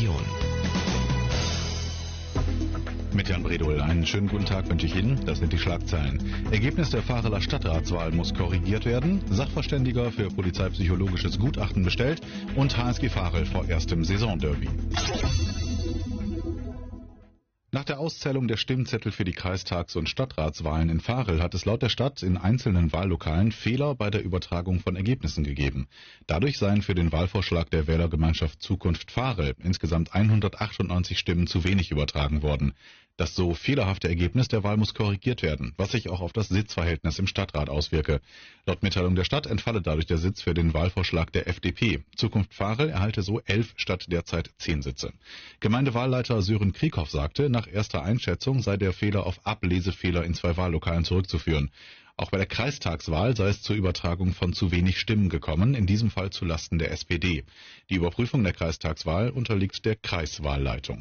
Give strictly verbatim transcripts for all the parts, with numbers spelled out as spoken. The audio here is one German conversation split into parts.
Region. Mit Jan Bredol, einen schönen guten Tag wünsche ich Ihnen. Das sind die Schlagzeilen. Ergebnis der Vareler Stadtratswahl muss korrigiert werden. Sachverständiger für polizeipsychologisches Gutachten bestellt und H S G Varel vor erstem Saisonderby. Nach der Auszählung der Stimmzettel für die Kreistags- und Stadtratswahlen in Varel hat es laut der Stadt in einzelnen Wahllokalen Fehler bei der Übertragung von Ergebnissen gegeben. Dadurch seien für den Wahlvorschlag der Wählergemeinschaft Zukunft Varel insgesamt hundertachtundneunzig Stimmen zu wenig übertragen worden. Das so fehlerhafte Ergebnis der Wahl muss korrigiert werden, was sich auch auf das Sitzverhältnis im Stadtrat auswirke. Laut Mitteilung der Stadt entfalle dadurch der Sitz für den Wahlvorschlag der F D P. Zukunft Varel erhalte so elf statt derzeit zehn Sitze. Gemeindewahlleiter Sören Krieghoff sagte, nach erster Einschätzung sei der Fehler auf Ablesefehler in zwei Wahllokalen zurückzuführen. Auch bei der Kreistagswahl sei es zur Übertragung von zu wenig Stimmen gekommen, in diesem Fall zulasten der S P D. Die Überprüfung der Kreistagswahl unterliegt der Kreiswahlleitung.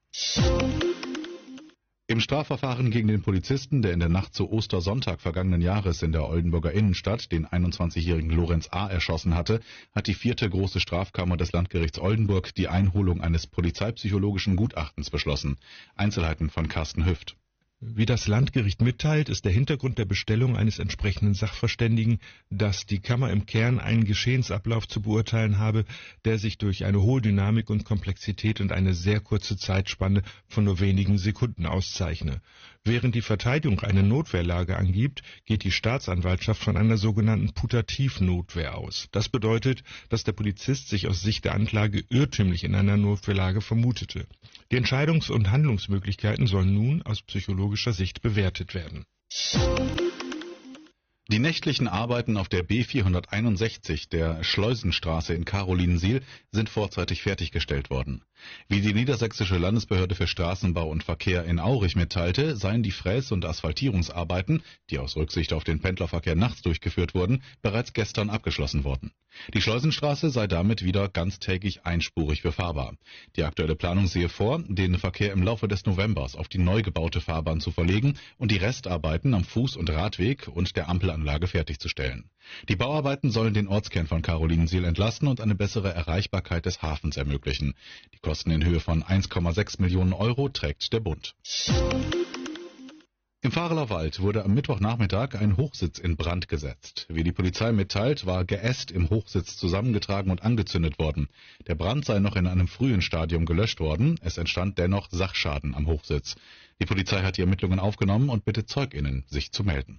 Im Strafverfahren gegen den Polizisten, der in der Nacht zu Ostersonntag vergangenen Jahres in der Oldenburger Innenstadt den einundzwanzigjährigen Lorenz A. erschossen hatte, hat die vierte große Strafkammer des Landgerichts Oldenburg die Einholung eines polizeipsychologischen Gutachtens beschlossen. Einzelheiten von Carsten Hüft. Wie das Landgericht mitteilt, ist der Hintergrund der Bestellung eines entsprechenden Sachverständigen, dass die Kammer im Kern einen Geschehensablauf zu beurteilen habe, der sich durch eine hohe Dynamik und Komplexität und eine sehr kurze Zeitspanne von nur wenigen Sekunden auszeichne. Während die Verteidigung eine Notwehrlage angibt, geht die Staatsanwaltschaft von einer sogenannten Putativnotwehr aus. Das bedeutet, dass der Polizist sich aus Sicht der Anklage irrtümlich in einer Notwehrlage vermutete. Die Entscheidungs- und Handlungsmöglichkeiten sollen nun aus psychologischer Sicht bewertet werden. Die nächtlichen Arbeiten auf der B vierhunderteinundsechzig der Schleusenstraße in Carolinensiel sind vorzeitig fertiggestellt worden. Wie die Niedersächsische Landesbehörde für Straßenbau und Verkehr in Aurich mitteilte, seien die Fräs- und Asphaltierungsarbeiten, die aus Rücksicht auf den Pendlerverkehr nachts durchgeführt wurden, bereits gestern abgeschlossen worden. Die Schleusenstraße sei damit wieder ganztägig einspurig befahrbar. Die aktuelle Planung sehe vor, den Verkehr im Laufe des Novembers auf die neu gebaute Fahrbahn zu verlegen und die Restarbeiten am Fuß- und Radweg und der Ampelanlage fertigzustellen. Die Bauarbeiten sollen den Ortskern von Carolinensiel entlasten und eine bessere Erreichbarkeit des Hafens ermöglichen. Die Kosten in Höhe von eins Komma sechs Millionen Euro trägt der Bund. Im Vareler Wald wurde am Mittwochnachmittag ein Hochsitz in Brand gesetzt. Wie die Polizei mitteilt, war Geäst im Hochsitz zusammengetragen und angezündet worden. Der Brand sei noch in einem frühen Stadium gelöscht worden. Es entstand dennoch Sachschaden am Hochsitz. Die Polizei hat die Ermittlungen aufgenommen und bittet ZeugInnen, sich zu melden.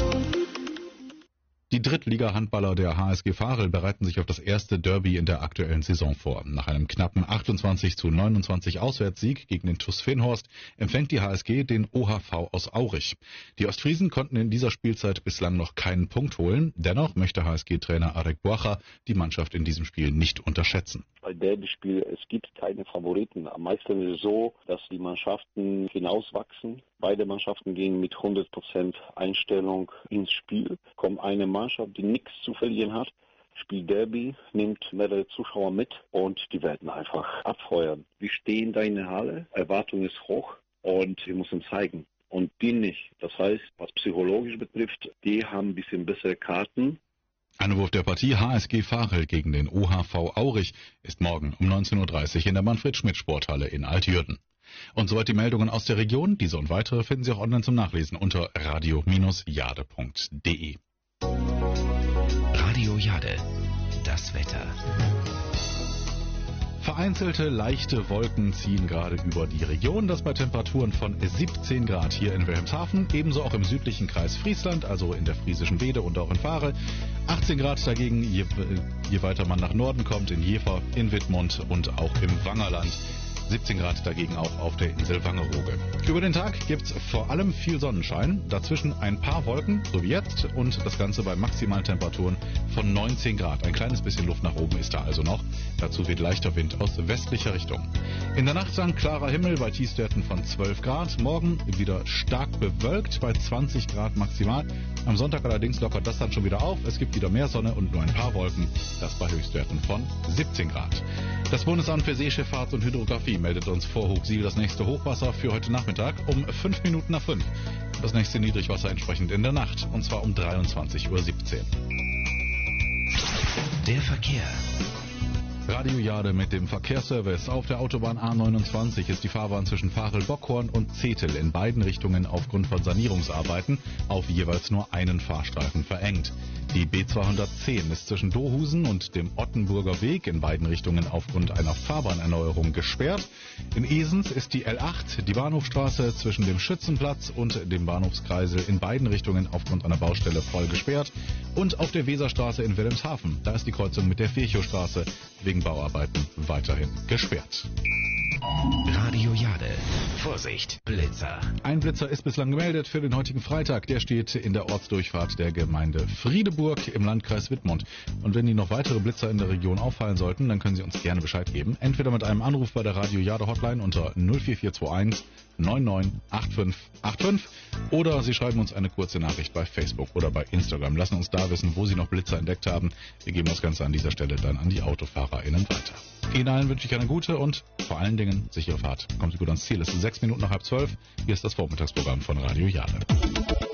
Die Drittliga-Handballer der H S G Varel bereiten sich auf das erste Derby in der aktuellen Saison vor. Nach einem knappen achtundzwanzig zu neunundzwanzig Auswärtssieg gegen den T U S Fenhorst empfängt die H S G den O H V aus Aurich. Die Ostfriesen konnten in dieser Spielzeit bislang noch keinen Punkt holen. Dennoch möchte H S G-Trainer Arek Boacha die Mannschaft in diesem Spiel nicht unterschätzen. Bei Derby-Spiel, es gibt keine Favoriten. Am meisten ist es so, dass die Mannschaften hinauswachsen. Beide Mannschaften gehen mit hundert Prozent Einstellung ins Spiel. Kommt eine Mannschaft, die nichts zu verlieren hat, spielt Derby, nimmt mehrere Zuschauer mit und die werden einfach abfeuern. Wir stehen da in der Halle, Erwartung ist hoch und wir müssen zeigen. Und die nicht. Das heißt, was psychologisch betrifft, die haben ein bisschen bessere Karten. Anwurf der Partie H S G Varel gegen den O H V Aurich ist morgen um neunzehn Uhr dreißig in der Manfred-Schmidt-Sporthalle in Altjürden. Und soweit die Meldungen aus der Region. Diese und weitere finden Sie auch online zum Nachlesen unter radio Bindestrich jade Punkt de. Radio Jade, das Wetter. Vereinzelte leichte Wolken ziehen gerade über die Region, das bei Temperaturen von siebzehn Grad hier in Wilhelmshaven, ebenso auch im südlichen Kreis Friesland, also in der friesischen Weede und auch in Varel. achtzehn Grad dagegen, je, je weiter man nach Norden kommt, in Jever, in Wittmund und auch im Wangerland. siebzehn Grad dagegen auch auf der Insel Wangerooge. Über den Tag gibt's vor allem viel Sonnenschein, dazwischen ein paar Wolken, so wie jetzt, und das Ganze bei maximalen Temperaturen von neunzehn Grad. Ein kleines bisschen Luft nach oben ist da also noch. Dazu weht leichter Wind aus westlicher Richtung. In der Nacht dann klarer Himmel bei Tiefstwerten von zwölf Grad. Morgen wieder stark bewölkt bei zwanzig Grad maximal. Am Sonntag allerdings lockert das dann schon wieder auf. Es gibt wieder mehr Sonne und nur ein paar Wolken. Das bei Höchstwerten von siebzehn Grad. Das Bundesamt für Seeschifffahrt und Hydrographie meldet uns vor Hochsiel das nächste Hochwasser für heute Nachmittag um fünf Minuten nach fünf. Das nächste Niedrigwasser entsprechend in der Nacht, und zwar um dreiundzwanzig Uhr siebzehn. Der Verkehr. Radio Jade mit dem Verkehrsservice. Auf der Autobahn A neunundzwanzig ist die Fahrbahn zwischen Varel-Bockhorn und Zetel in beiden Richtungen aufgrund von Sanierungsarbeiten auf jeweils nur einen Fahrstreifen verengt. Die B zweihundertzehn ist zwischen Dohusen und dem Ottenburger Weg in beiden Richtungen aufgrund einer Fahrbahnerneuerung gesperrt. In Esens ist die L acht, die Bahnhofstraße zwischen dem Schützenplatz und dem Bahnhofskreisel in beiden Richtungen aufgrund einer Baustelle voll gesperrt. Und auf der Weserstraße in Wilhelmshaven, da ist die Kreuzung mit der Virchowstraße wegen Bauarbeiten weiterhin gesperrt. Radio Jade. Vorsicht, Blitzer. Ein Blitzer ist bislang gemeldet für den heutigen Freitag. Der steht in der Ortsdurchfahrt der Gemeinde Friedeburg im Landkreis Wittmund. Und wenn Ihnen noch weitere Blitzer in der Region auffallen sollten, dann können Sie uns gerne Bescheid geben. Entweder mit einem Anruf bei der Radio Jade Hotline unter null vier vier zwei eins neun neun acht fünf acht fünf oder Sie schreiben uns eine kurze Nachricht bei Facebook oder bei Instagram. Lassen uns da wissen, wo Sie noch Blitzer entdeckt haben. Wir geben das Ganze an dieser Stelle dann an die AutofahrerInnen weiter. Ihnen allen wünsche ich eine gute und vor allen Dingen sichere Fahrt. Kommen Sie gut ans Ziel. Es ist sechs Minuten nach halb zwölf. Hier ist das Vormittagsprogramm von Radio Jade.